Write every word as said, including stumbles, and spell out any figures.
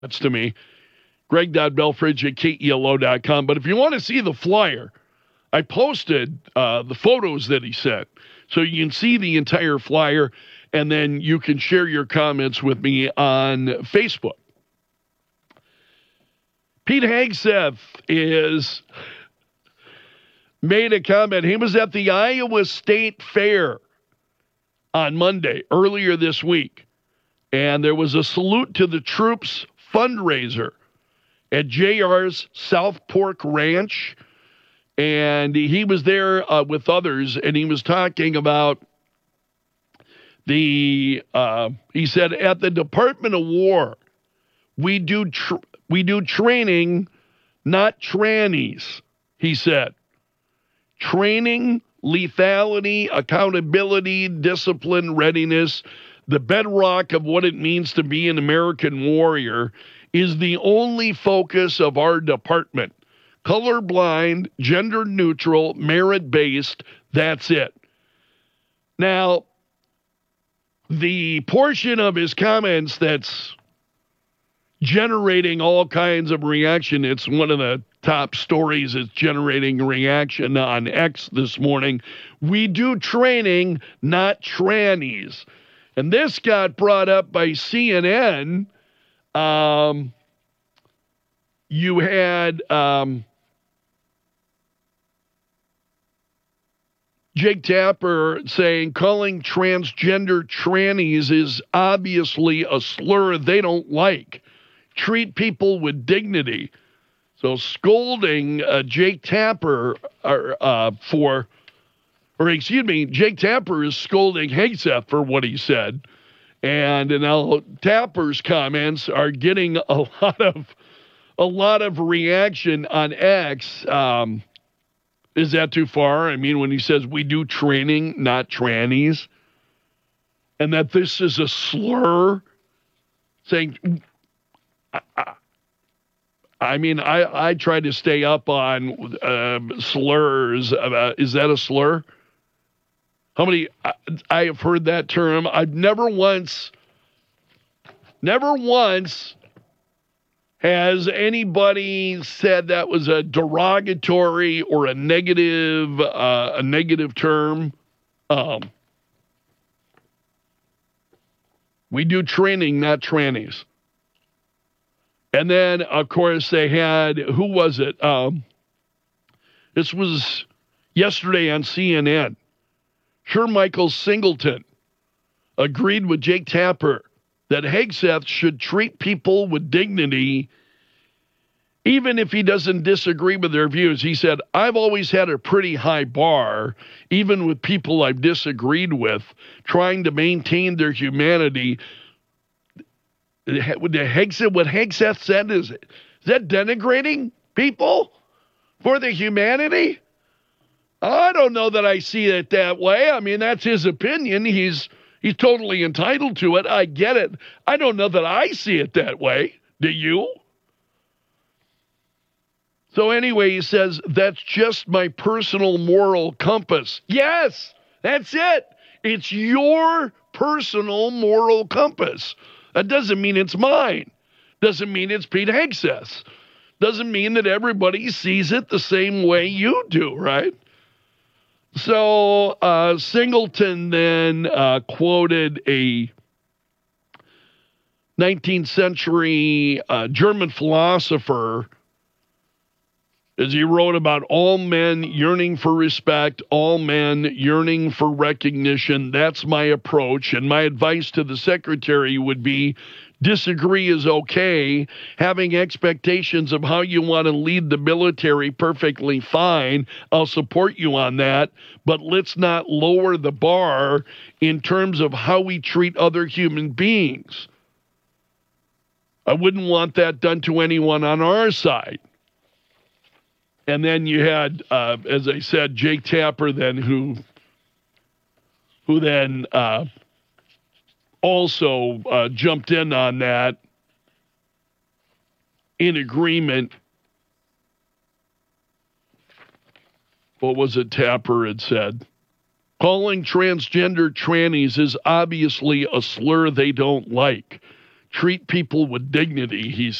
That's to me. Greg.Belfridge at K E L O dot com. But if you want to see the flyer, I posted uh, the photos that he sent. So you can see the entire flyer, and then you can share your comments with me on Facebook. Pete Hegseth is made a comment. He was at the Iowa State Fair on Monday, earlier this week, and there was a salute to the troops fundraiser at J R's South Fork Ranch, and he was there uh, with others, and he was talking about the, uh, he said, at the Department of War, we do tr- we do training, not trannies, he said. Training, lethality, accountability, discipline, readiness, the bedrock of what it means to be an American warrior is the only focus of our department. Colorblind, gender neutral, merit-based, that's it. Now, the portion of his comments that's generating all kinds of reaction, it's one of the top stories that's generating reaction on X this morning. We do training, not trannies. And this got brought up by C N N. Um, you had um, Jake Tapper saying calling transgender trannies is obviously a slur they don't like. Treat people with dignity. So scolding uh, Jake Tapper uh, for, or excuse me, Jake Tapper is scolding Hegseth for what he said. And now Tapper's comments are getting a lot of a lot of reaction on X. Um, is that too far? I mean, when he says we do training, not trannies, and that this is a slur, saying, I, I mean, I, I try to stay up on uh, slurs. Uh, is that a slur? How many, I, I have heard that term. I've never once, never once has anybody said that was a derogatory or a negative, uh, a negative term. Um, we do training, not trannies. And then, of course, they had, who was it? Um, this was yesterday on C N N. Sure, Michael Singleton agreed with Jake Tapper that Hegseth should treat people with dignity, even if he doesn't disagree with their views. He said, I've always had a pretty high bar, even with people I've disagreed with, trying to maintain their humanity. What Hegseth, what Hegseth said, is, is that denigrating people for their humanity? I don't know that I see it that way. I mean, that's his opinion. He's he's totally entitled to it. I get it. I don't know that I see it that way. Do you? So anyway, he says, that's just my personal moral compass. Yes, that's it. It's your personal moral compass. That doesn't mean it's mine. Doesn't mean it's Pete Hegseth. Doesn't mean that everybody sees it the same way you do, right? So uh, Singleton then uh, quoted a nineteenth century uh, German philosopher as he wrote about all men yearning for respect, all men yearning for recognition. That's my approach. And my advice to the secretary would be, disagree is okay. Having expectations of how you want to lead the military, perfectly fine. I'll support you on that. But let's not lower the bar in terms of how we treat other human beings. I wouldn't want that done to anyone on our side. And then you had, uh, as I said, Jake Tapper then, who, who then uh, also uh, jumped in on that in agreement. What was it Tapper had said? Calling transgender trannies is obviously a slur they don't like. treat people with dignity, he